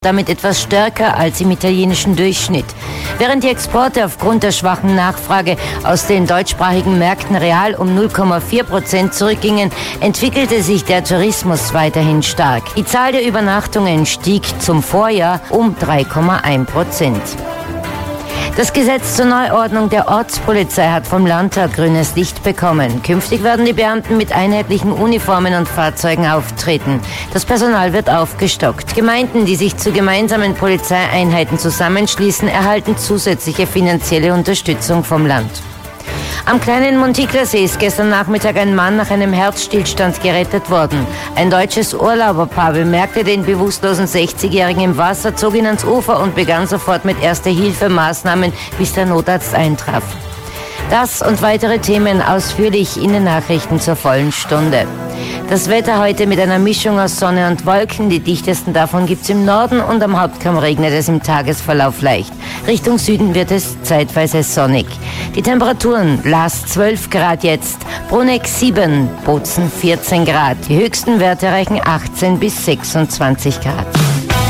damit etwas stärker als im italienischen Durchschnitt. Während die Exporte aufgrund der schwachen Nachfrage aus den deutschsprachigen Märkten real um 0,4% zurückgingen, entwickelte sich der Tourismus weiterhin stark. Die Zahl der Übernachtungen stieg zum Vorjahr um 3,1%. Das Gesetz zur Neuordnung der Ortspolizei hat vom Landtag grünes Licht bekommen. Künftig werden die Beamten mit einheitlichen Uniformen und Fahrzeugen auftreten. Das Personal wird aufgestockt. Gemeinden, die sich zu gemeinsamen Polizeieinheiten zusammenschließen, erhalten zusätzliche finanzielle Unterstützung vom Land. Am kleinen Montiglersee ist gestern Nachmittag ein Mann nach einem Herzstillstand gerettet worden. Ein deutsches Urlauberpaar bemerkte den bewusstlosen 60-Jährigen im Wasser, zog ihn ans Ufer und begann sofort mit Erste-Hilfe-Maßnahmen, bis der Notarzt eintraf. Das und weitere Themen ausführlich in den Nachrichten zur vollen Stunde. Das Wetter heute mit einer Mischung aus Sonne und Wolken. Die dichtesten davon gibt's im Norden und am Hauptkamm regnet es im Tagesverlauf leicht. Richtung Süden wird es zeitweise sonnig. Die Temperaturen: Laas 12 Grad jetzt, Bruneck 7, Bozen 14 Grad. Die höchsten Werte erreichen 18 bis 26 Grad.